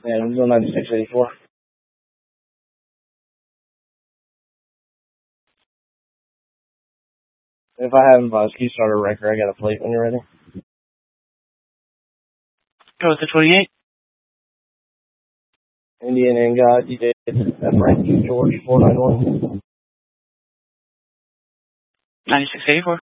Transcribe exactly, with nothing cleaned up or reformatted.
Yeah, I'm doing ninety-six eighty-four. If I have a ski starter record, I got a plate when you're ready. Go with the twenty-eight. Indian and God, you did. That's right, George, four nine one. ninety-six eighty-four.